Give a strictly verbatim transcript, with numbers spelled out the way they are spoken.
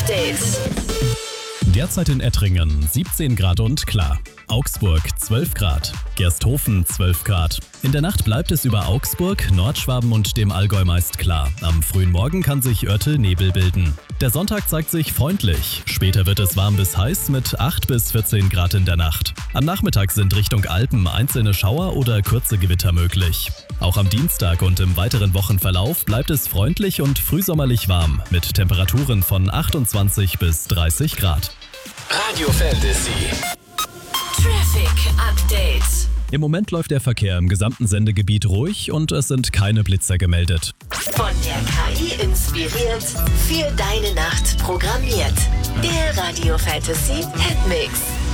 Update. Derzeit in Ettringen siebzehn Grad und klar. Augsburg zwölf Grad. Gersthofen zwölf Grad. In der Nacht bleibt es über Augsburg, Nordschwaben und dem Allgäu meist klar. Am frühen Morgen kann sich Örtel Nebel bilden. Der Sonntag zeigt sich freundlich. Später wird es warm bis heiß mit acht bis vierzehn Grad in der Nacht. Am Nachmittag sind Richtung Alpen einzelne Schauer oder kurze Gewitter möglich. Auch am Dienstag und im weiteren Wochenverlauf bleibt es freundlich und frühsommerlich warm mit Temperaturen von achtundzwanzig bis dreißig Grad. Radio Fantasy. Traffic Update. Im Moment läuft der Verkehr im gesamten Sendegebiet ruhig und es sind keine Blitzer gemeldet. Von der K I inspiriert, für deine Nacht programmiert. Der Radio Fantasy Hitmix.